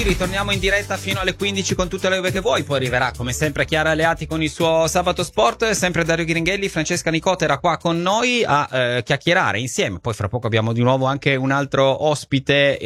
ritorniamo in diretta fino alle 15 con tutte le ore che vuoi. Poi arriverà come sempre Chiara Aleati con il suo Sabato Sport. Sempre Dario Ghiringhelli, Francesca Nicotera qua con noi a chiacchierare insieme. Poi fra poco abbiamo di nuovo anche un altro ospite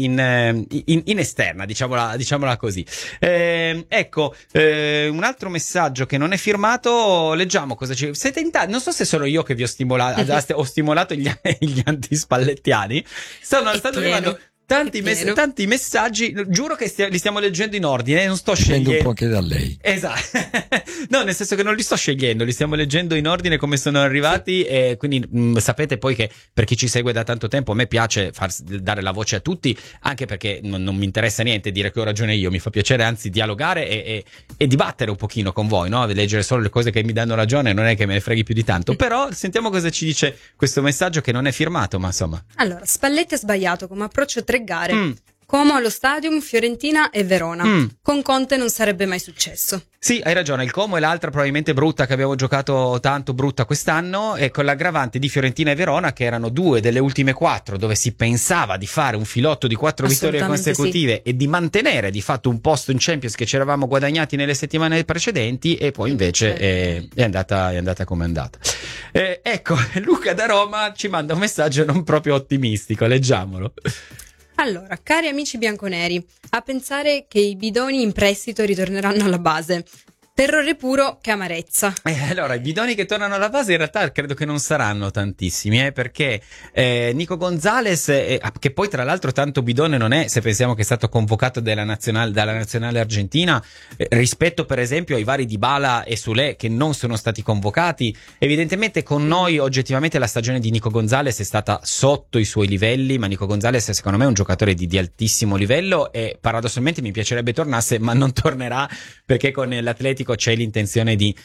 in esterna, diciamola così. Ecco, un altro messaggio che non è firmato, leggiamo cosa ci... Siete in non so se sono io che vi ho stimolato gli antispallettiani. Stanno arrivando tanti messaggi, giuro che li stiamo leggendo in ordine, non sto scegliendo. Dipende un po' anche da lei. Esatto. No, nel senso che non li sto scegliendo, li stiamo leggendo in ordine come sono arrivati, e quindi sapete poi che per chi ci segue da tanto tempo a me piace dare la voce a tutti, anche perché non mi interessa niente dire che ho ragione io, mi fa piacere anzi dialogare e dibattere un pochino con voi, no? Leggere solo le cose che mi danno ragione non è che me ne freghi più di tanto, però sentiamo cosa ci dice questo messaggio che non è firmato, ma insomma. Allora, Spalletti ha sbagliato come approccio 3 gare. Como allo Stadium, Fiorentina e Verona. Con Conte non sarebbe mai successo. Sì, hai ragione, il Como è l'altra probabilmente brutta che abbiamo giocato tanto brutta quest'anno, e con l'aggravante di Fiorentina e Verona che erano 2 delle ultime 4 dove si pensava di fare un filotto di 4 vittorie consecutive, sì, e di mantenere di fatto un posto in Champions che ci eravamo guadagnati nelle settimane precedenti, e poi invece è andata come è andata. Ecco, Luca da Roma ci manda un messaggio non proprio ottimistico, leggiamolo. Allora, cari amici bianconeri, a pensare che i bidoni in prestito ritorneranno alla base. Terrore puro, che amarezza. Allora, i bidoni che tornano alla base in realtà credo che non saranno tantissimi, perché Nico Gonzalez, che poi tra l'altro tanto bidone non è, se pensiamo che è stato convocato dalla nazionale argentina, rispetto per esempio ai vari Dybala e Soulé che non sono stati convocati. Evidentemente con noi oggettivamente la stagione di Nico Gonzalez è stata sotto i suoi livelli, ma Nico Gonzalez secondo me è un giocatore di altissimo livello, e paradossalmente mi piacerebbe tornasse, ma non tornerà perché con l'Atletico c'è l'intenzione di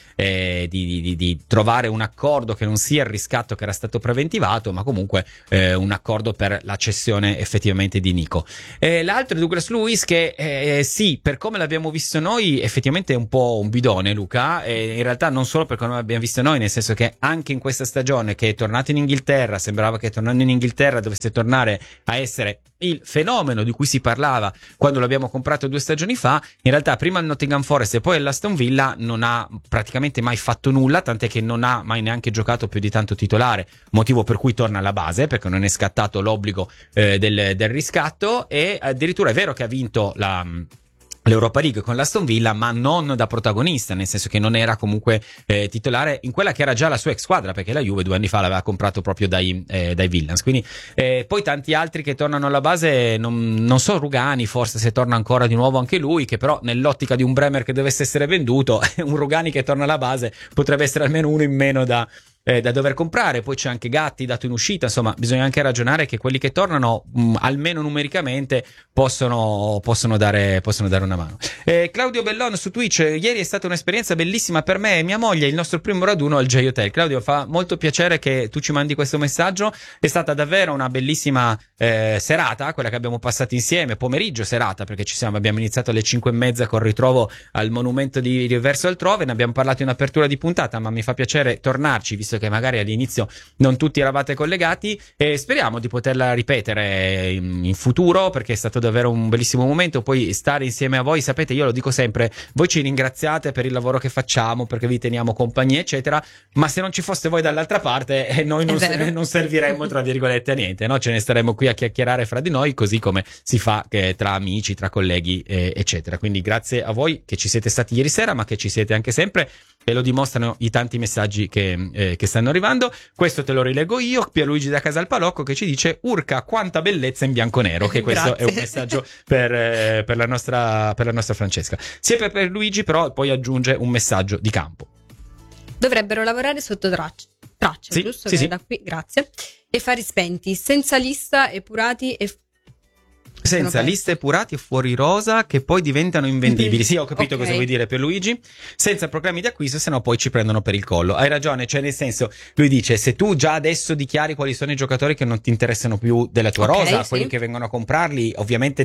trovare un accordo che non sia il riscatto che era stato preventivato, ma comunque un accordo per la cessione effettivamente di Nico. L'altro è Douglas Luiz, che sì, per come l'abbiamo visto noi effettivamente è un po' un bidone, Luca, in realtà non solo per come l'abbiamo visto noi, nel senso che anche in questa stagione che è tornato in Inghilterra, sembrava che tornando in Inghilterra dovesse tornare a essere il fenomeno di cui si parlava quando l'abbiamo comprato 2 stagioni fa. In realtà prima al Nottingham Forest e poi all'Aston Villa non ha praticamente mai fatto nulla, tant'è che non ha mai neanche giocato più di tanto titolare, motivo per cui torna alla base, perché non è scattato l'obbligo del riscatto, e addirittura è vero che ha vinto l'Europa League con l'Aston Villa, ma non da protagonista, nel senso che non era comunque titolare in quella che era già la sua ex squadra, perché la Juve 2 anni fa l'aveva comprato proprio dai Villans. Quindi poi tanti altri che tornano alla base, non so, Rugani forse, se torna ancora di nuovo anche lui, che però nell'ottica di un Bremer che dovesse essere venduto, un Rugani che torna alla base potrebbe essere almeno uno in meno da dover comprare. Poi c'è anche Gatti dato in uscita, insomma bisogna anche ragionare che quelli che tornano almeno numericamente possono dare una mano. Claudio Bellon su Twitch: ieri è stata un'esperienza bellissima per me e mia moglie, il nostro primo raduno al J Hotel. Claudio, fa molto piacere che tu ci mandi questo messaggio, è stata davvero una bellissima serata quella che abbiamo passato insieme, pomeriggio serata, perché abbiamo iniziato alle 5:30 col ritrovo al monumento di Verso Altrove, ne abbiamo parlato in apertura di puntata, ma mi fa piacere tornarci visto che magari all'inizio non tutti eravate collegati, e speriamo di poterla ripetere in futuro, perché è stato davvero un bellissimo momento. Poi stare insieme a voi, sapete, io lo dico sempre, voi ci ringraziate per il lavoro che facciamo, perché vi teniamo compagnia eccetera, ma se non ci foste voi dall'altra parte noi non serviremmo tra virgolette a niente, no? Ce ne staremmo qui a chiacchierare fra di noi, così come si fa tra amici, tra colleghi eccetera. Quindi grazie a voi che ci siete stati ieri sera, ma che ci siete anche sempre, e lo dimostrano i tanti messaggi che stanno arrivando. Questo te lo rilego io, Pierluigi da Casalpalocco, che ci dice: urca quanta bellezza in bianconero, che questo è un messaggio per la nostra Francesca. Sia per Luigi, però poi aggiunge un messaggio di campo: dovrebbero lavorare sotto tracce, sì, giusto? Sì. Da qui, grazie. E fari spenti, senza lista, epurati e senza liste epurati e fuori rosa che poi diventano invendibili. Sì, ho capito cosa vuoi dire, per Luigi. Senza proclami di acquisto, sennò poi ci prendono per il collo. Hai ragione, cioè nel senso, lui dice: se tu già adesso dichiari quali sono i giocatori che non ti interessano più della tua rosa, sì, quelli che vengono a comprarli, ovviamente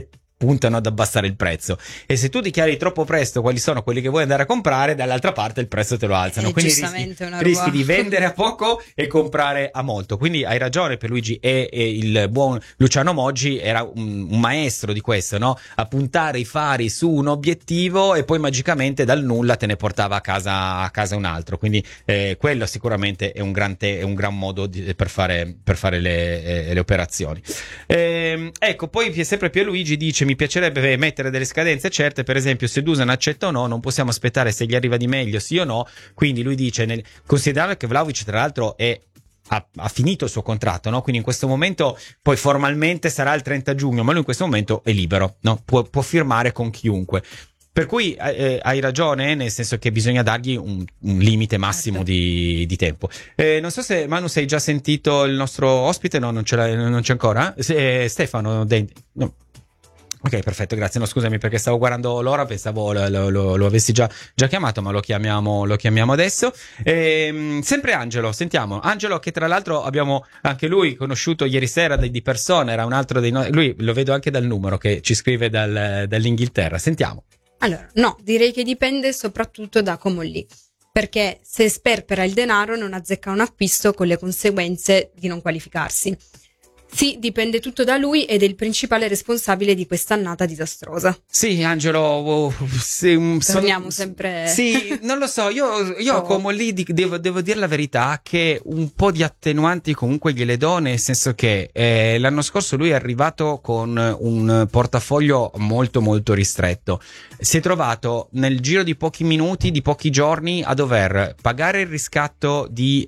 puntano ad abbassare il prezzo, e se tu dichiari troppo presto quali sono quelli che vuoi andare a comprare, dall'altra parte il prezzo te lo alzano, quindi rischi di vendere a poco e comprare a molto. Quindi hai ragione Pierluigi, e il buon Luciano Moggi era un maestro di questo, no? A puntare i fari su un obiettivo e poi magicamente dal nulla te ne portava a casa un altro. Quindi quello sicuramente è un gran modo per fare le operazioni. Ecco, poi sempre Pierluigi dice: mi piacerebbe mettere delle scadenze certe, per esempio se Dusan accetta o no, non possiamo aspettare se gli arriva di meglio sì o no. Quindi lui dice, considerando che Vlahovic tra l'altro ha finito il suo contratto, no? Quindi in questo momento, poi formalmente sarà il 30 giugno, ma lui in questo momento è libero, no? Può firmare con chiunque. Per cui hai ragione, nel senso che bisogna dargli un limite massimo di tempo. Non so se Manu sei già sentito il nostro ospite, no, non c'è ancora? Stefano Denti. No. Ok, perfetto, grazie. No, scusami perché stavo guardando l'ora, pensavo lo avessi già chiamato, ma lo chiamiamo adesso. Sempre Angelo, sentiamo. Angelo, che tra l'altro abbiamo anche lui conosciuto ieri sera di persona, era un altro dei lui lo vedo anche dal numero che ci scrive dall'Inghilterra. Sentiamo. Allora, no, direi che dipende soprattutto da Comolli, perché se sperpera il denaro non azzecca un acquisto con le conseguenze di non qualificarsi. Sì, dipende tutto da lui ed è il principale responsabile di quest'annata disastrosa. Sì, Angelo, torniamo sempre... Sì, non lo so, io come lì devo dire la verità che un po' di attenuanti comunque gliele do, nel senso che l'anno scorso lui è arrivato con un portafoglio molto molto ristretto. Si è trovato nel giro di pochi minuti, di pochi giorni, a dover pagare il riscatto di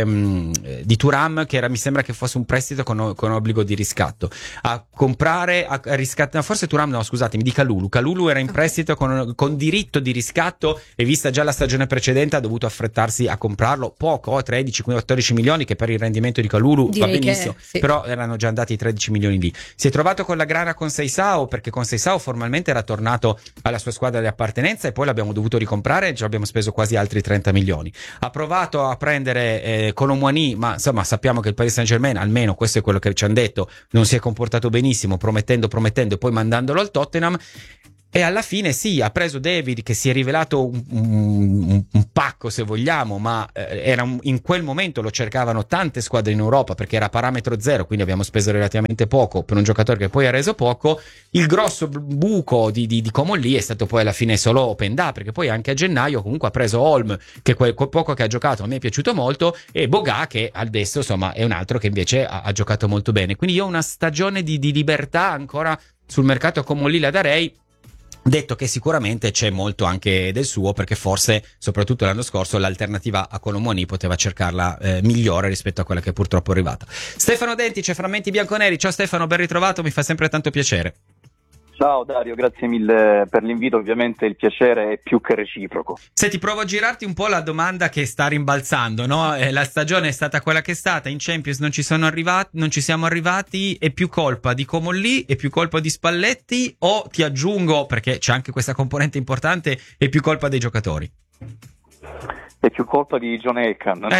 Thuram, che mi sembra che fosse un prestito con obbligo di riscatto, a comprare, a riscattare, forse Thuram no, scusatemi, di Kalulu era in prestito con diritto di riscatto, e vista già la stagione precedente ha dovuto affrettarsi a comprarlo poco, 13-14 milioni, che per il rendimento di Kalulu va benissimo, sì. Però erano già andati i 13 milioni lì. Si è trovato con la grana con Seisao, perché con Seisao formalmente era tornato alla sua squadra di appartenenza e poi l'abbiamo dovuto ricomprare e ci abbiamo speso quasi altri 30 milioni. Ha provato a prendere Colomouani, ma insomma sappiamo che il Paris Saint-Germain, almeno questo è quello che ci hanno detto, non si è comportato benissimo, promettendo e poi mandandolo al Tottenham. E alla fine sì, ha preso David, che si è rivelato un pacco se vogliamo, ma in quel momento lo cercavano tante squadre in Europa perché era parametro zero, quindi abbiamo speso relativamente poco per un giocatore che poi ha reso poco. Il grosso buco di Comolli è stato poi alla fine solo Openda, perché poi anche a gennaio comunque ha preso Holm, che quel poco che ha giocato a me è piaciuto molto, e Boga, che adesso insomma è un altro che invece ha giocato molto bene. Quindi io una stagione di libertà ancora sul mercato a Comolli la darei, detto che sicuramente c'è molto anche del suo, perché forse soprattutto l'anno scorso l'alternativa a Colomouani poteva cercarla migliore rispetto a quella che purtroppo è arrivata. Stefano Denti, c'è Frammenti Bianconeri. Ciao Stefano, ben ritrovato, mi fa sempre tanto piacere. Ciao Dario, grazie mille per l'invito, ovviamente il piacere è più che reciproco. Senti, provo a girarti un po' la domanda che sta rimbalzando, no? La stagione è stata quella che è stata, in Champions non ci siamo arrivati, è più colpa di Comolli, è più colpa di Spalletti, o ti aggiungo, perché c'è anche questa componente importante, è più colpa dei giocatori? È più colpa di John Elkann, no?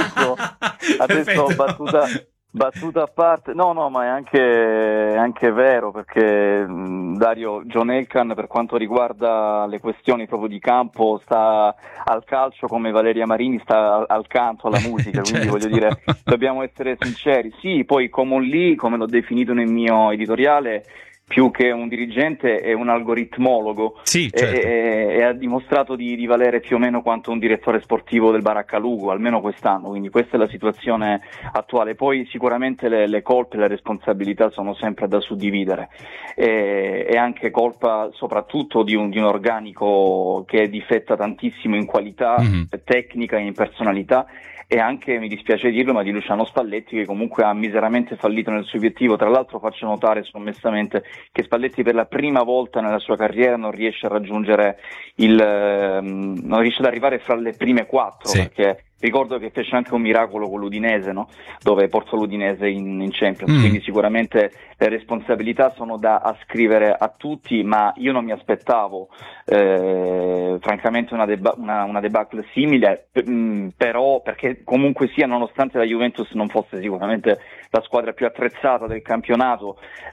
Adesso battuta a parte, no, ma è anche vero, perché Dario, John Elkann per quanto riguarda le questioni proprio di campo sta al calcio come Valeria Marini sta al canto, alla musica, quindi certo. Voglio dire, dobbiamo essere sinceri. Sì, poi Comolli, come l'ho definito nel mio editoriale, più che un dirigente è un algoritmologo, sì, certo. e ha dimostrato di valere più o meno quanto un direttore sportivo del Baracca Lugo, almeno quest'anno, quindi questa è la situazione attuale. Poi sicuramente le colpe e le responsabilità sono sempre da suddividere, è anche colpa soprattutto di un organico che difetta tantissimo in qualità tecnica e in personalità, e anche, mi dispiace dirlo, ma di Luciano Spalletti, che comunque ha miseramente fallito nel suo obiettivo. Tra l'altro faccio notare sommessamente che Spalletti per la prima volta nella sua carriera non riesce a raggiungere non riesce ad arrivare fra le prime 4, sì. Perché Ricordo che fece anche un miracolo con l'Udinese, no? Dove portò l'Udinese in Champions, quindi sicuramente le responsabilità sono da ascrivere a tutti, ma io non mi aspettavo francamente una debacle simile, però perché comunque sia, nonostante la Juventus non fosse sicuramente la squadra più attrezzata del campionato,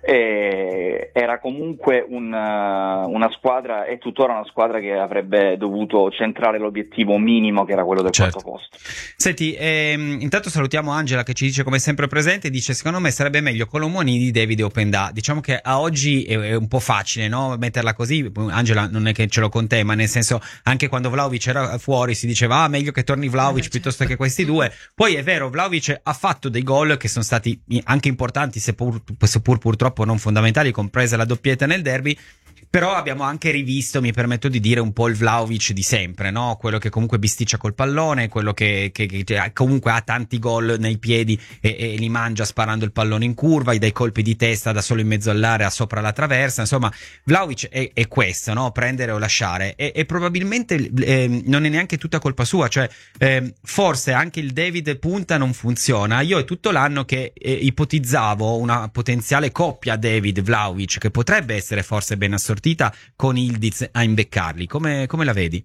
era comunque una squadra, e tuttora una squadra che avrebbe dovuto centrare l'obiettivo minimo, che era quello del quarto posto. Senti, intanto salutiamo Angela che ci dice come sempre presente, dice secondo me sarebbe meglio Colomuani, David e Openda. Diciamo che a oggi è un po' facile, no? Metterla così. Angela, non è che ce l'ho con te, ma nel senso, anche quando Vlahovic era fuori si diceva meglio che torni Vlahovic piuttosto che questi due. Poi è vero, Vlahovic ha fatto dei gol che sono stati anche importanti, seppur purtroppo non fondamentali, compresa la doppietta nel derby. Però abbiamo anche rivisto, mi permetto di dire, un po' il Vlahovic di sempre, no? Quello che comunque bisticcia col pallone, quello che comunque ha tanti gol nei piedi e li mangia sparando il pallone in curva, dai colpi di testa da solo in mezzo all'area sopra la traversa. Insomma, Vlahovic è questo, no? Prendere o lasciare. E probabilmente non è neanche tutta colpa sua, cioè forse anche il David punta non funziona. Io è tutto l'anno che ipotizzavo una potenziale coppia David-Vlahovic che potrebbe essere forse ben assortita con Ildiz a imbeccarli. Come la vedi?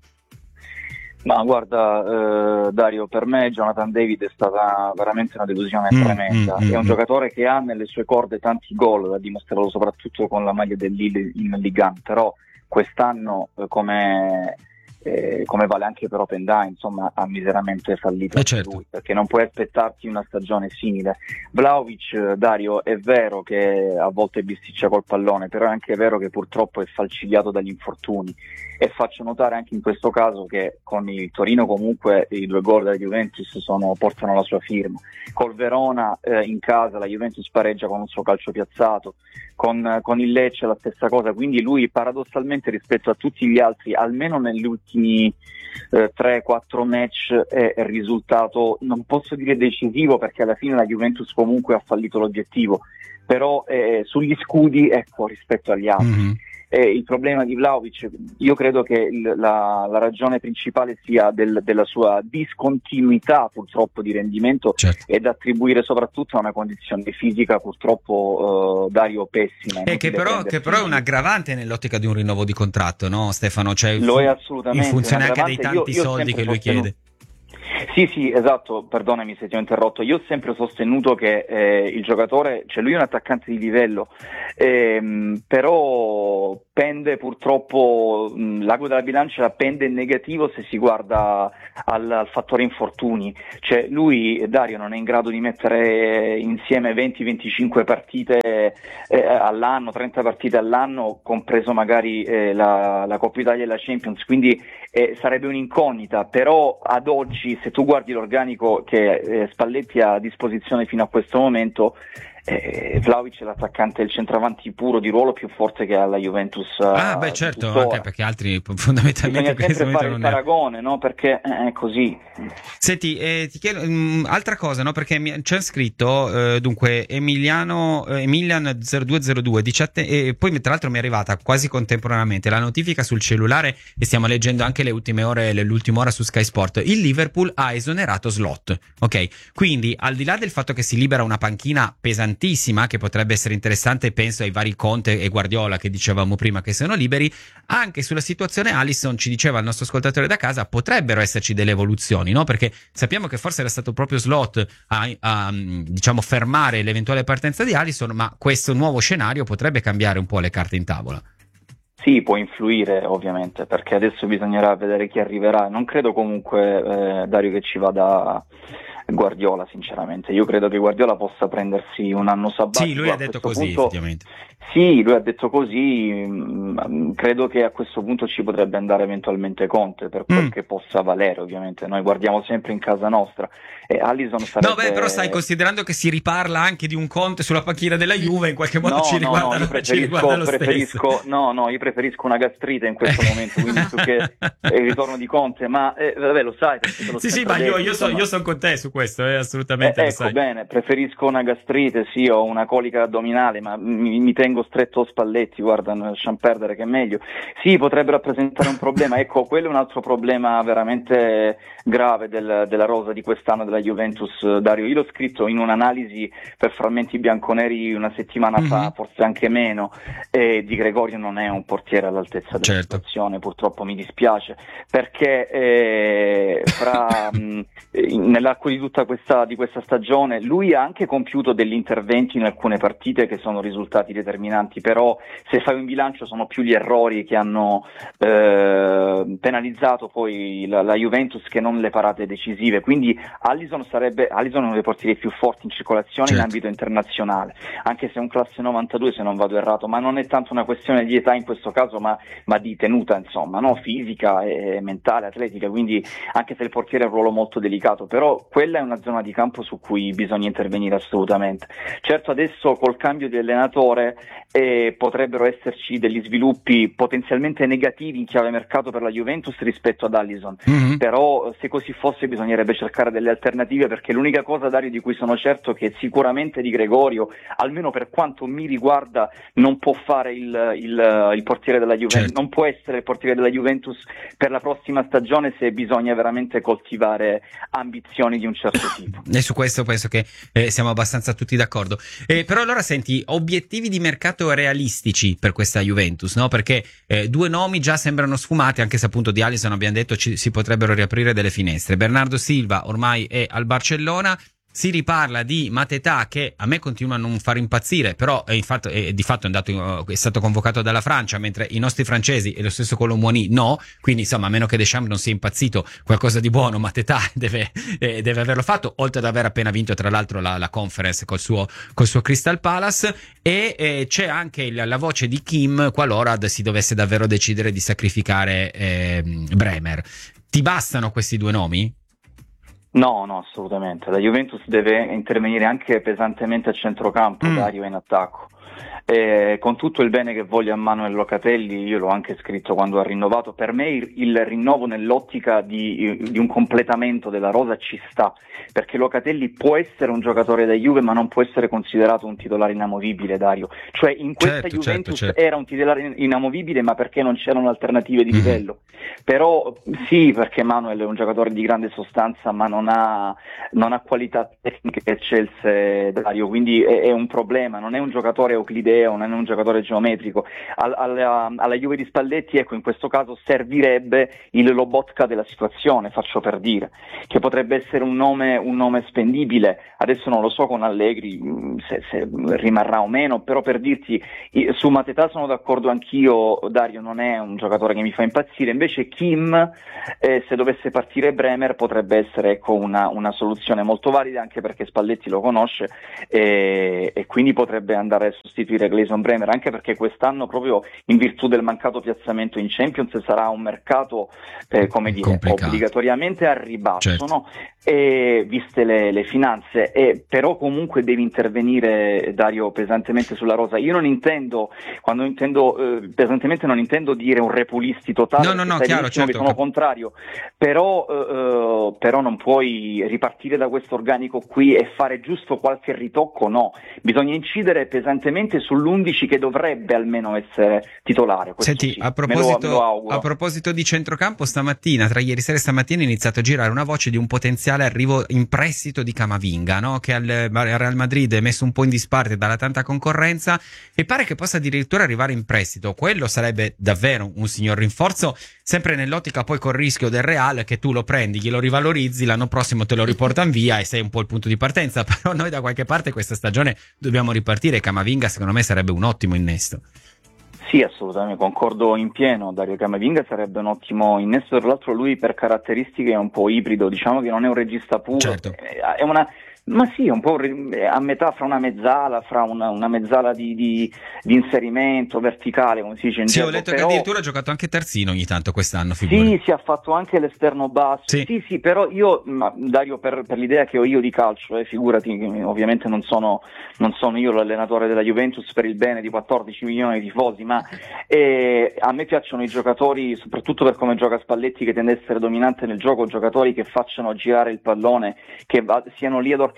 Ma guarda, Dario, per me Jonathan David è stata veramente una delusione tremenda. È un giocatore che ha nelle sue corde tanti gol, l'ha dimostrato soprattutto con la maglia del Lille in Ligue 1, però quest'anno come vale anche per Openda, insomma, ha miseramente fallito anche lui, perché non puoi aspettarti una stagione simile. Vlahovic, Dario, è vero che a volte bisticcia col pallone, però è anche vero che purtroppo è falcidiato dagli infortuni, e faccio notare anche in questo caso che con il Torino comunque i 2 gol della Juventus portano la sua firma. Col Verona in casa la Juventus pareggia con un suo calcio piazzato, con il Lecce la stessa cosa, quindi lui paradossalmente rispetto a tutti gli altri, almeno negli ultimi 3-4 match, è risultato, non posso dire decisivo perché alla fine la Juventus comunque ha fallito l'obiettivo, però sugli scudi, ecco, rispetto agli altri. Il problema di Vlahovic, io credo che la ragione principale sia della sua discontinuità purtroppo di rendimento, e da attribuire soprattutto a una condizione fisica purtroppo, Dario, pessima. Che però è un aggravante nell'ottica di un rinnovo di contratto, no Stefano? Cioè, lo è assolutamente. In funzione anche dei tanti soldi che lui chiede. Sì, esatto, perdonami se ti ho interrotto. Io ho sempre sostenuto che il giocatore, cioè lui è un attaccante di livello, però pende purtroppo, l'ago della bilancia pende in negativo se si guarda al fattore infortuni. Cioè lui, Dario, non è in grado di mettere insieme 20-25 partite all'anno, 30 partite all'anno, compreso magari la Coppa Italia e la Champions, quindi sarebbe un'incognita. Però ad oggi, se tu guardi l'organico che Spalletti ha a disposizione fino a questo momento, Vlahovic è l'attaccante, il centravanti puro di ruolo più forte che ha la Juventus. Certo, anche perché altri fondamentalmente bisogna sempre fare il paragone, no? Perché è così. Senti, ti chiedo altra cosa, no? Perché c'è scritto dunque Emilian 0202 e poi tra l'altro mi è arrivata quasi contemporaneamente la notifica sul cellulare, e stiamo leggendo anche l'ultima ora su Sky Sport. Il Liverpool ha esonerato Slot, ok? Quindi al di là del fatto che si libera una panchina pesantissima che potrebbe essere interessante, penso ai vari Conte e Guardiola che dicevamo prima che sono liberi, anche sulla situazione Alisson, ci diceva il nostro ascoltatore da casa, potrebbero esserci delle evoluzioni, no? Perché sappiamo che forse era stato proprio Slot a diciamo fermare l'eventuale partenza di Alisson, ma questo nuovo scenario potrebbe cambiare un po' le carte in tavola. Sì, può influire ovviamente, perché adesso bisognerà vedere chi arriverà. Non credo comunque, Dario, che ci vada Guardiola, sinceramente. Io credo che Guardiola possa prendersi un anno sabbatico. Sì, lui ha detto così, effettivamente. Sì, lui ha detto così. Credo che a questo punto ci potrebbe andare eventualmente Conte, per quel che possa valere, ovviamente. Noi guardiamo sempre in casa nostra. Alisson sarebbe... No, però stai considerando che si riparla anche di un Conte sulla panchina della Juve, in qualche modo ci riguarda lo stesso. Io preferisco una gastrite in questo momento, quindi più che il ritorno di Conte, ma vabbè, lo sai. Sì, ma io sono con te su questo, assolutamente. Ecco, bene, preferisco una gastrite, sì, o una colica addominale, ma mi tengo tengo stretto Spalletti, guarda, lasciamo perdere che è meglio. Sì, potrebbe rappresentare un problema, ecco, quello è un altro problema veramente grave della rosa di quest'anno della Juventus, Dario. Io l'ho scritto in un'analisi per Frammenti Bianconeri una settimana fa, forse anche meno, e Di Gregorio non è un portiere all'altezza della situazione, purtroppo mi dispiace, perché nell'arco di tutta questa stagione lui ha anche compiuto degli interventi in alcune partite che sono risultati determinanti, però se fai un bilancio sono più gli errori che hanno penalizzato poi la Juventus che non le parate decisive, quindi Alisson è uno dei portieri più forti in circolazione in ambito internazionale, anche se è un classe 92 se non vado errato, ma non è tanto una questione di età in questo caso, ma di tenuta, insomma, no? Fisica e mentale, atletica, quindi anche se il portiere è un ruolo molto delicato, però quella è una zona di campo su cui bisogna intervenire assolutamente. Certo, adesso col cambio di allenatore potrebbero esserci degli sviluppi potenzialmente negativi in chiave mercato per la Juventus rispetto ad Alisson, però se così fosse bisognerebbe cercare delle alternative, perché l'unica cosa, Dario, di cui sono certo che sicuramente Di Gregorio, almeno per quanto mi riguarda, non può fare il portiere della Juventus, non può essere il portiere della Juventus per la prossima stagione se bisogna veramente coltivare ambizioni di un certo tipo. E su questo penso che siamo abbastanza tutti d'accordo. Però allora senti, obiettivi di mercato realistici per questa Juventus, no? Perché due nomi già sembrano sfumati, anche se appunto di Alisson abbiamo detto si potrebbero riaprire delle finestre. Bernardo Silva ormai è al Barcellona. Si riparla di Mateta, che a me continua a non far impazzire, però di fatto è stato convocato dalla Francia, mentre i nostri francesi e lo stesso Colomboani no, quindi insomma a meno che Deschamps non sia impazzito, qualcosa di buono Mateta deve averlo fatto, oltre ad aver appena vinto tra l'altro la conference col suo Crystal Palace, e c'è anche la voce di Kim qualora si dovesse davvero decidere di sacrificare Bremer. Ti bastano questi due nomi? No, assolutamente. La Juventus deve intervenire anche pesantemente a centrocampo, Dario, in attacco. Con tutto il bene che voglio a Manuel Locatelli, io l'ho anche scritto quando ha rinnovato, per me il rinnovo nell'ottica di un completamento della rosa ci sta, perché Locatelli può essere un giocatore da Juve ma non può essere considerato un titolare inamovibile, Dario, cioè in questa Juventus era un titolare inamovibile ma perché non c'erano alternative di livello, però sì, perché Manuel è un giocatore di grande sostanza ma non ha qualità tecniche eccelse, Dario, quindi è un problema, non è un giocatore euclideo, non è un giocatore geometrico. Alla Juve di Spalletti, ecco, in questo caso servirebbe il Lobotka della situazione, faccio per dire, che potrebbe essere un nome spendibile. Adesso non lo so con Allegri se rimarrà o meno, però per dirti, su Mateta sono d'accordo anch'io, Dario, non è un giocatore che mi fa impazzire, invece Kim, se dovesse partire Bremer, potrebbe essere, ecco, una soluzione molto valida, anche perché Spalletti lo conosce e quindi potrebbe andare a sostituire Gleison Bremer, anche perché quest'anno, proprio in virtù del mancato piazzamento in Champions, sarà un mercato obbligatoriamente a ribasso, no? Viste le finanze, però comunque devi intervenire, Dario, pesantemente sulla rosa. Io non intendo, quando intendo pesantemente, non intendo dire un repulisti totale, no, chiaro, certo, sono contrario, però non puoi ripartire da questo organico qui e fare giusto qualche ritocco, no, bisogna incidere pesantemente sull'11 che dovrebbe almeno essere titolare. Senti, sì, a proposito di centrocampo, tra ieri sera e stamattina è iniziato a girare una voce di un potenziale arrivo in prestito di Camavinga, no? Che al Real Madrid è messo un po' in disparte dalla tanta concorrenza e pare che possa addirittura arrivare in prestito. Quello sarebbe davvero un signor rinforzo, sempre nell'ottica poi col rischio del Real che tu lo prendi, glielo rivalorizzi, l'anno prossimo te lo riportano via e sei un po' il punto di partenza, però noi da qualche parte questa stagione dobbiamo ripartire. Camavinga secondo me sarebbe un ottimo innesto. Sì, assolutamente, concordo in pieno. Dario Camavinga sarebbe un ottimo innesto, tra l'altro lui per caratteristiche è un po' ibrido, diciamo che non è un regista puro, certo. È un po' a metà fra una mezzala, una mezzala di inserimento verticale, come si dice in gergo. Ho letto che addirittura ha giocato anche terzino ogni tanto quest'anno, figuri. Sì, si ha fatto anche l'esterno basso. Sì, però io, Dario, per l'idea che ho io di calcio, figurati, ovviamente non sono io l'allenatore della Juventus per il bene di 14 milioni di tifosi, ma a me piacciono i giocatori, soprattutto per come gioca Spalletti, che tende a essere dominante nel gioco, giocatori che facciano girare il pallone, che siano lì ad orchestrare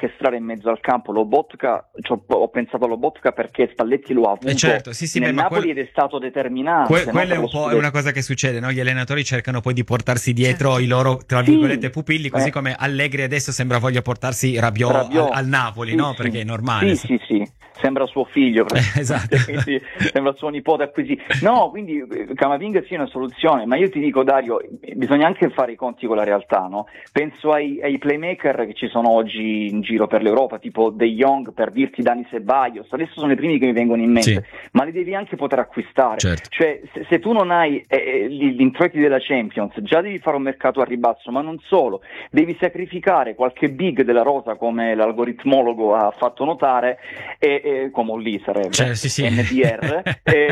orchestrare in mezzo al campo Lobotka, ho pensato a Lobotka perché Spalletti lo ha avuto nel Napoli ed è stato determinante. Quella è una cosa che succede, no? Gli allenatori cercano poi di portarsi dietro i loro, tra virgolette, pupilli, così come Allegri adesso sembra voglia portarsi Rabiot al Napoli, no? Perché è normale. Sì. Sembra suo figlio, esatto. Quindi sembra suo nipote acquisito. No, quindi Camavinga sia una soluzione, ma io ti dico, Dario, bisogna anche fare i conti con la realtà, no? Penso ai playmaker che ci sono oggi in giro per l'Europa, tipo De Jong, per dirti Dani Ceballos, adesso sono i primi che mi vengono in mente, ma li devi anche poter acquistare. Certo. Cioè, se tu non hai gli introiti della Champions, già devi fare un mercato a ribasso, ma non solo, devi sacrificare qualche big della rosa, come l'algoritmologo ha fatto notare, come lì sarebbe NDR,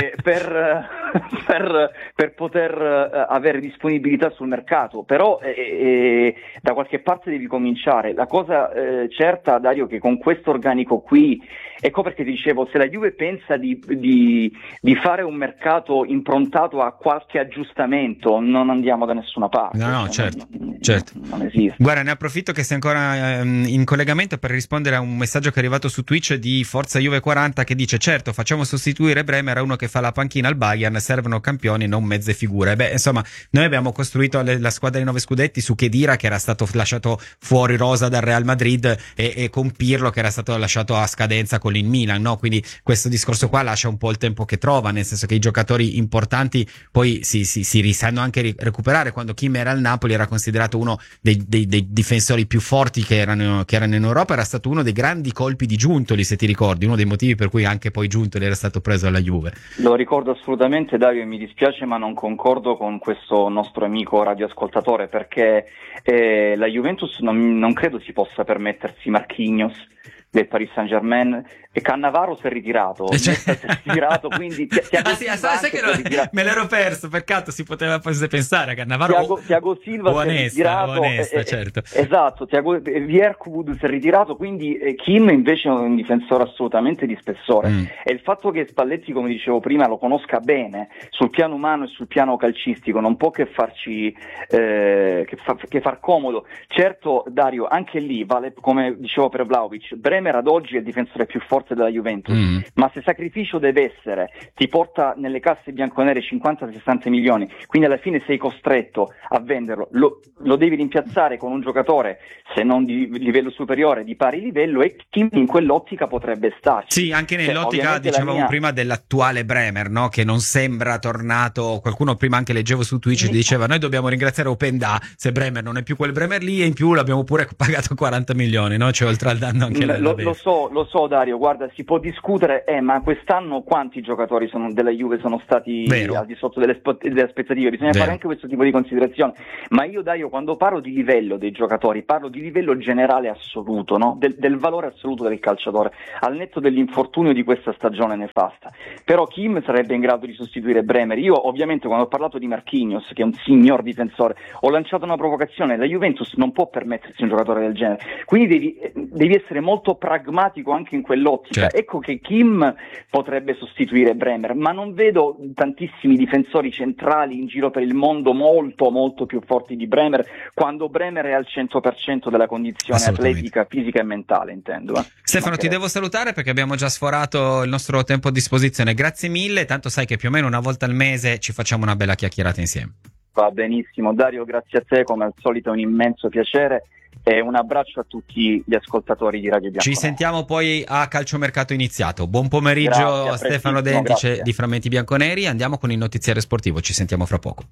per poter avere disponibilità sul mercato. Però da qualche parte devi cominciare. La cosa certa, Dario, che con questo organico qui, ecco perché ti dicevo, se la Juve pensa di fare un mercato improntato a qualche aggiustamento, non andiamo da nessuna parte. No, certo. Non esiste. Guarda, ne approfitto che sei ancora in collegamento per rispondere a un messaggio che è arrivato su Twitch di Forza Juve 40 che dice: certo, facciamo sostituire Bremer a uno che fa la panchina al Bayern, servono campioni, non mezze figure. Beh, insomma, noi abbiamo costruito la squadra di 9 scudetti su Khedira, che era stato lasciato fuori rosa dal Real Madrid, e con Pirlo, che era stato lasciato a scadenza con l'In Milan, no? Quindi questo discorso qua lascia un po' il tempo che trova, nel senso che i giocatori importanti poi si sanno anche recuperare. Quando Kim era al Napoli era considerato uno dei difensori più forti che erano in Europa, era stato uno dei grandi colpi di Giuntoli, se ti ricordi, uno dei motivi per cui anche poi Giuntoli era stato preso alla Juve. Lo ricordo assolutamente, Dario, e mi dispiace ma non concordo con questo nostro amico radioascoltatore, perché la Juventus non credo si possa permettersi Marquinhos del Paris Saint-Germain, e Cannavaro si è ritirato, quindi sai che me l'ero perso, peccato, si poteva pensare a Cannavaro. Thiago Silva si è ritirato, certo. Esatto, Vierkwood si è ritirato, quindi Kim invece è un difensore assolutamente di spessore, e il fatto che Spalletti, come dicevo prima, lo conosca bene sul piano umano e sul piano calcistico non può che farci che far comodo. Certo, Dario, anche lì vale, come dicevo per Vlahovic, Bremer ad oggi è il difensore più forte della Juventus, ma se sacrificio deve essere, ti porta nelle casse bianconere 50-60 milioni, quindi alla fine sei costretto a venderlo, lo devi rimpiazzare con un giocatore, se non di livello superiore, di pari livello, e Kim in quell'ottica potrebbe starci. Sì, anche nell'ottica, dicevamo prima, dell'attuale Bremer, no? Che non sembra tornato. Qualcuno prima, anche leggevo su Twitch, diceva: noi dobbiamo ringraziare Openda se Bremer non è più quel Bremer lì, e in più l'abbiamo pure pagato 40 milioni, no? Cioè, oltre al danno anche lo so, Dario, guarda, si può discutere, ma quest'anno quanti giocatori della Juve sono stati al di sotto delle aspettative? Bisogna fare anche questo tipo di considerazione. Ma io, Dario, quando parlo di livello dei giocatori, parlo di livello generale assoluto, no? Del valore assoluto del calciatore, al netto dell'infortunio di questa stagione nefasta. Però Kim sarebbe in grado di sostituire Bremer. Io, ovviamente, quando ho parlato di Marquinhos, che è un signor difensore, ho lanciato una provocazione: la Juventus non può permettersi un giocatore del genere, quindi devi essere molto pragmatico anche in quell'ottica. Certo. Ecco che Kim potrebbe sostituire Bremer, ma non vedo tantissimi difensori centrali in giro per il mondo molto molto più forti di Bremer, quando Bremer è al 100% della condizione atletica, fisica e mentale, intendo. Stefano, ti devo salutare perché abbiamo già sforato il nostro tempo a disposizione. Grazie mille, tanto sai che più o meno una volta al mese ci facciamo una bella chiacchierata insieme. Va benissimo, Dario, grazie a te, come al solito è un immenso piacere, e un abbraccio a tutti gli ascoltatori di Radio Bianconera. Ci sentiamo poi a calciomercato iniziato. Buon pomeriggio a Stefano Dentice di Frammenti Bianconeri. Andiamo con il notiziario sportivo, ci sentiamo fra poco.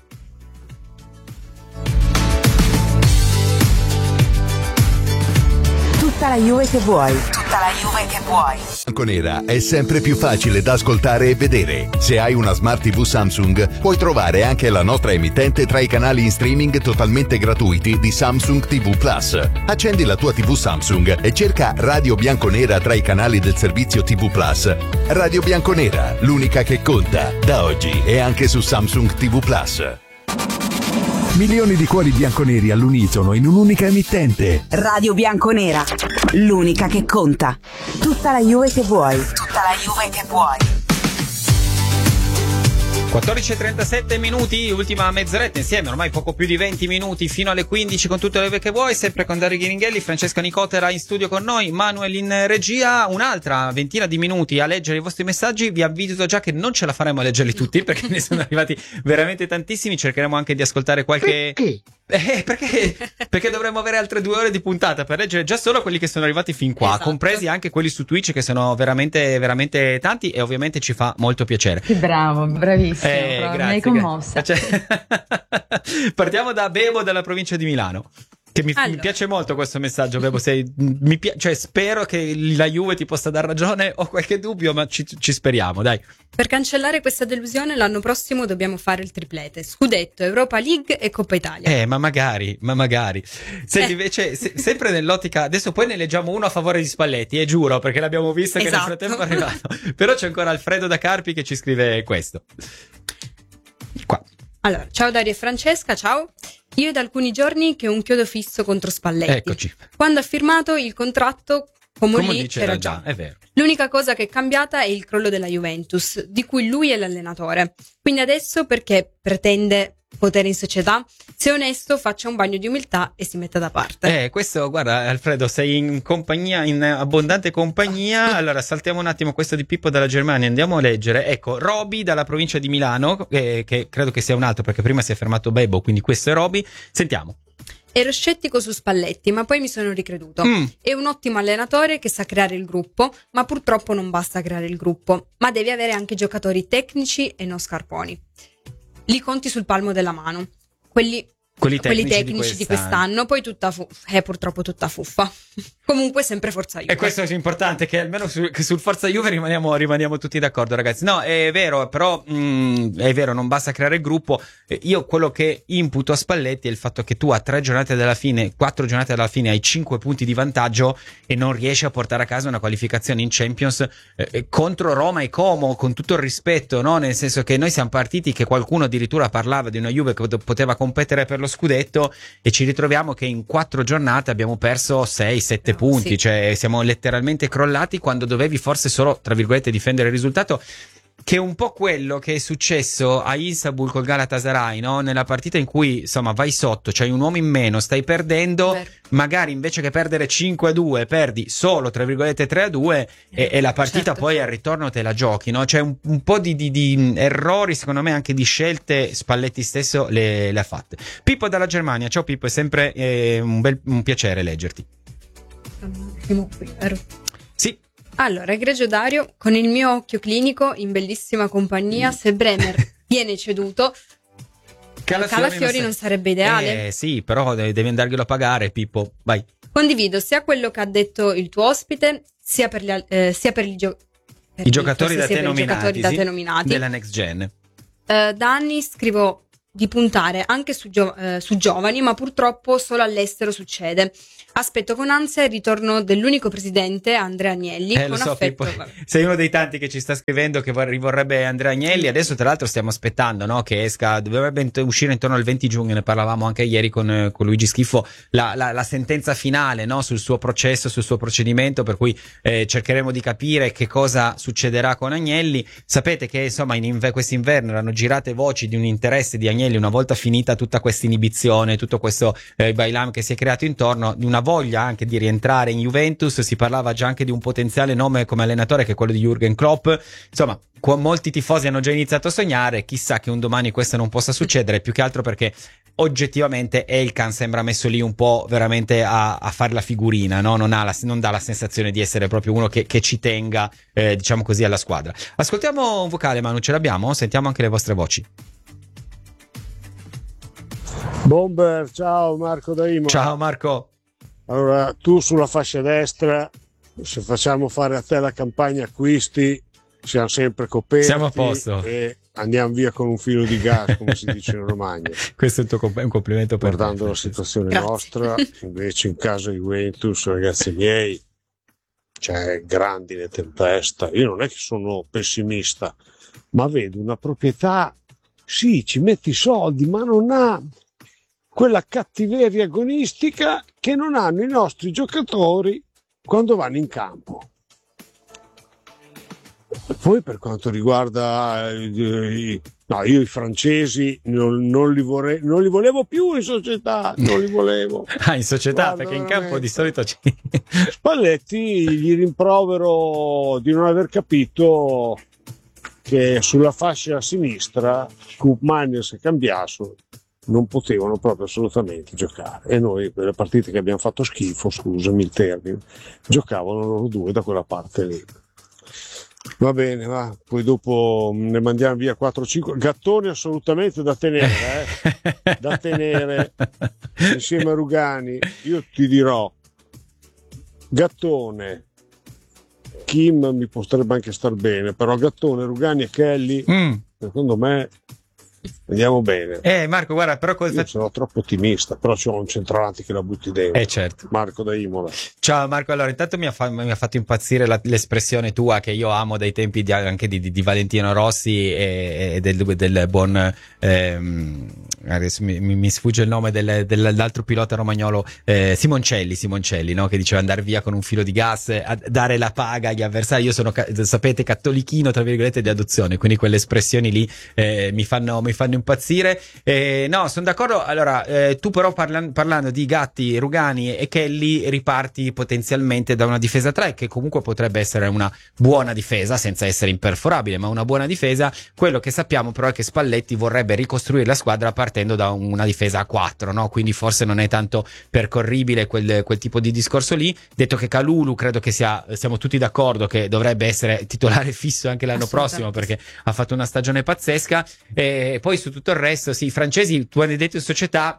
Tutta la Juve che vuoi. Tutta la Juve che vuoi. Bianconera è sempre più facile da ascoltare e vedere. Se hai una Smart TV Samsung, puoi trovare anche la nostra emittente tra i canali in streaming totalmente gratuiti di Samsung TV Plus. Accendi la tua TV Samsung e cerca Radio Bianconera tra i canali del servizio TV Plus. Radio Bianconera, l'unica che conta, da oggi e anche su Samsung TV Plus. Milioni di cuori bianconeri all'unisono in un'unica emittente. Radio Bianconera, l'unica che conta. Tutta la Juve che vuoi. Tutta la Juve che vuoi. 14:37 minuti, ultima mezz'oretta insieme, ormai poco più di 20 minuti fino alle 15 con tutte le ore che vuoi, sempre con Dario Ghiringhelli, Francesca Nicotera in studio con noi, Manuel in regia, un'altra ventina di minuti a leggere i vostri messaggi. Vi avviso già che non ce la faremo a leggerli tutti perché ne sono arrivati veramente tantissimi, cercheremo anche di ascoltare qualche... Perché dovremmo avere altre 2 ore di puntata per leggere già solo quelli che sono arrivati fin qua, esatto, compresi anche quelli su Twitch che sono veramente veramente tanti e ovviamente ci fa molto piacere. Che bravo, bravissimo, Grazie, mi hai commossa. Partiamo da Bebo della provincia di Milano. Che mi piace molto questo messaggio, Bebo. Cioè, spero che la Juve ti possa dar ragione, ho qualche dubbio, ma ci speriamo, dai. Per cancellare questa delusione l'anno prossimo dobbiamo fare il triplete: Scudetto, Europa League e Coppa Italia. Ma magari. Senti, invece, sempre nell'ottica, adesso poi ne leggiamo uno a favore di Spalletti, giuro, perché l'abbiamo visto che nel frattempo è arrivato. Però c'è ancora Alfredo da Carpi che ci scrive questo. Qua. Allora, ciao Dario e Francesca, ciao. Io è da alcuni giorni che ho un chiodo fisso contro Spalletti. Eccoci. Quando ha firmato il contratto, Comolli c'era già. È vero. L'unica cosa che è cambiata è il crollo della Juventus, di cui lui è l'allenatore. Quindi adesso, perché pretende potere in società, se è onesto faccia un bagno di umiltà e si metta da parte. Questo, guarda Alfredo, sei in compagnia, in abbondante compagnia. Allora saltiamo un attimo questo di Pippo dalla Germania, andiamo a leggere. Ecco, Roby dalla provincia di Milano, che credo che sia un altro perché prima si è fermato Bebo, quindi questo è Roby. Sentiamo. Ero scettico su Spalletti, ma poi mi sono ricreduto. È un ottimo allenatore che sa creare il gruppo, ma purtroppo non basta creare il gruppo, ma devi avere anche giocatori tecnici e non scarponi. Li conti sul palmo della mano. Quelli tecnici di quest'anno, poi purtroppo tutta fuffa. Comunque sempre Forza Juve. E questo è importante, che almeno sul Forza Juve rimaniamo tutti d'accordo, ragazzi. No, è vero, però è vero, non basta creare il gruppo. Io quello che imputo a Spalletti è il fatto che tu a 4 giornate dalla fine hai 5 punti di vantaggio e non riesci a portare a casa una qualificazione in Champions contro Roma e Como, con tutto il rispetto, no? Nel senso che noi siamo partiti che qualcuno addirittura parlava di una Juve che poteva competere per lo scudetto e ci ritroviamo che in 4 giornate abbiamo perso 6-7 punti, sì. Cioè siamo letteralmente crollati quando dovevi forse solo, tra virgolette, difendere il risultato, che è un po' quello che è successo a Istanbul col Galatasaray, no? Nella partita in cui insomma vai sotto, c'hai un uomo in meno, stai perdendo, magari invece che perdere 5-2 perdi solo, tra virgolette, 3-2 e la partita, certo, poi al ritorno te la giochi, no? C'è un po' di errori, secondo me anche di scelte Spalletti stesso le ha fatte. Pippo dalla Germania, ciao Pippo, è sempre un piacere leggerti. Sì. Allora, egregio Dario, con il mio occhio clinico in bellissima compagnia, se Bremer viene ceduto, Calafiori non sarebbe ideale. Sì, però devi andarglielo a pagare, Pippo, vai. Condivido sia quello che ha detto il tuo ospite, sia per i giocatori da te nominati della Next Gen. Da anni scrivo di puntare anche su giovani, ma purtroppo solo all'estero succede. Aspetto con ansia il ritorno dell'unico presidente, Andrea Agnelli. Con affetto. Sei uno dei tanti che ci sta scrivendo che rivorrebbe Andrea Agnelli. Adesso tra l'altro stiamo aspettando, no, che esca, dovrebbe uscire intorno al 20 giugno, ne parlavamo anche ieri con Luigi Schifo, la sentenza finale, no, sul suo processo, sul suo procedimento, per cui cercheremo di capire che cosa succederà con Agnelli. Sapete che insomma quest'inverno erano girate voci di un interesse di Agnelli, una volta finita tutta questa inibizione, tutto questo bailam che si è creato intorno, di una voglia anche di rientrare in Juventus. Si parlava già anche di un potenziale nome come allenatore che è quello di Jürgen Klopp. Insomma, molti tifosi hanno già iniziato a sognare, chissà che un domani questo non possa succedere, più che altro perché oggettivamente Elkan sembra messo lì un po' veramente a fare la figurina, no? Non dà la sensazione di essere proprio uno che ci tenga, diciamo così, alla squadra. Ascoltiamo un vocale, Manu, ce l'abbiamo? Sentiamo anche le vostre voci. Bomber, ciao Marco da Imola. Ciao Marco. Allora, tu sulla fascia destra, se facciamo fare a te la campagna acquisti, siamo sempre coperti. Siamo a posto. E andiamo via con un filo di gas, come si dice in Romagna. Questo è un complimento per guardando la situazione nostra, invece in casa Juventus, ragazzi miei, c'è grandine tempesta. Io non è che sono pessimista, ma vedo una proprietà, sì, ci metti i soldi, ma non ha quella cattiveria agonistica che non hanno i nostri giocatori quando vanno in campo. Poi per quanto riguarda No, io i francesi non li volevo più in società, non li volevo. In società, Guarda, perché in veramente. campo di solito Spalletti gli rimprovero di non aver capito che sulla fascia sinistra Koopmeiners e Cambiaso non potevano proprio assolutamente giocare, e noi per le partite che abbiamo fatto schifo, scusami il termine, giocavano loro due da quella parte lì. Va bene, va. Poi dopo ne mandiamo via 4-5. Gattone assolutamente da tenere, da tenere insieme a Rugani. Io ti dirò, Gattone, Kim mi potrebbe anche star bene, però Gattone, Rugani e Kelly, secondo me vediamo bene. Marco, guarda, però Io sono troppo ottimista, però c'ho un centravanti che la butti dentro. Certo. Marco da Imola. Ciao Marco, allora intanto mi ha fatto impazzire l'espressione tua che io amo dai tempi anche di Valentino Rossi e del buon adesso mi sfugge il nome dell'altro pilota romagnolo, Simoncelli, no? Che diceva andare via con un filo di gas, a dare la paga agli avversari. Io sono, sapete, cattolichino tra virgolette di adozione, quindi quelle espressioni lì mi fanno impazzire. No, sono d'accordo. Allora, tu però parlando di Gatti, Rugani e Kelly riparti potenzialmente da una difesa 3 che comunque potrebbe essere una buona difesa senza essere imperforabile, ma una buona difesa. Quello che sappiamo però è che Spalletti vorrebbe ricostruire la squadra partendo da una difesa a 4, no? Quindi forse non è tanto percorribile quel tipo di discorso lì. Detto che Kalulu credo che siamo tutti d'accordo che dovrebbe essere titolare fisso anche l'anno prossimo, perché ha fatto una stagione pazzesca. E poi su tutto il resto, sì, i francesi, tu hai detto in società,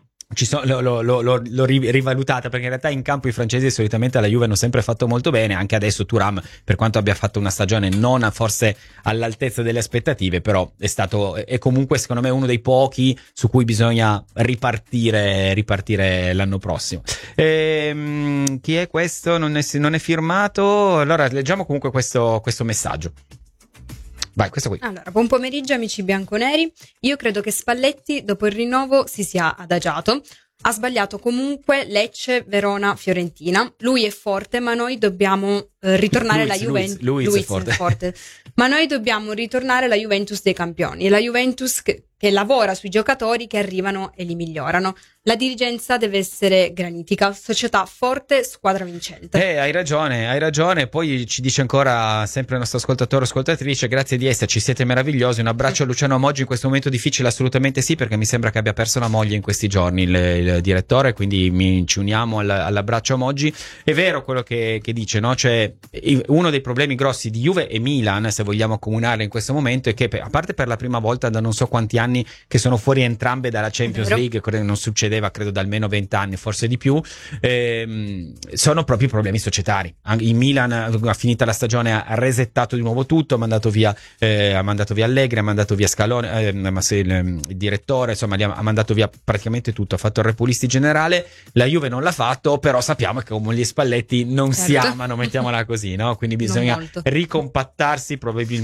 l'ho rivalutata, perché in realtà in campo i francesi solitamente alla Juve hanno sempre fatto molto bene. Anche adesso Thuram, per quanto abbia fatto una stagione non forse all'altezza delle aspettative, però è comunque secondo me uno dei pochi su cui bisogna ripartire l'anno prossimo. Chi è questo? Non è firmato. Allora leggiamo comunque questo messaggio. Vai, questo qui. Allora, buon pomeriggio amici bianconeri. Io credo che Spalletti dopo il rinnovo si sia adagiato. Ha sbagliato comunque Lecce, Verona, Fiorentina. Lui è forte, ma noi dobbiamo ritornare alla Juventus. Lui è forte. Ma noi dobbiamo ritornare alla Juventus dei campioni. E la Juventus che lavora sui giocatori che arrivano e li migliorano. La dirigenza deve essere granitica, società forte, squadra vincente. Hai ragione. Poi ci dice ancora sempre il nostro ascoltatore o ascoltatrice: grazie di esserci, siete meravigliosi. Un abbraccio a Luciano Moggi in questo momento difficile. Assolutamente sì, perché mi sembra che abbia perso la moglie in questi giorni il direttore, quindi ci uniamo all'abbraccio a Moggi. È vero quello che dice, no? Cioè, uno dei problemi grossi di Juve e Milan, se vogliamo comunarle in questo momento, è che a parte per la prima volta da non so quanti anni che sono fuori entrambe dalla Champions League, non succedeva credo da almeno 20 anni, forse di più, sono proprio i problemi societari. Il Milan ha finita la stagione, ha resettato di nuovo tutto, ha mandato via Allegri, ha mandato via Scaloni, il direttore, insomma ha mandato via praticamente tutto, ha fatto il repulisti generale. La Juve non l'ha fatto, però sappiamo che come gli Spalletti non si amano, mettiamola così, no? Quindi bisogna ricompattarsi probabilmente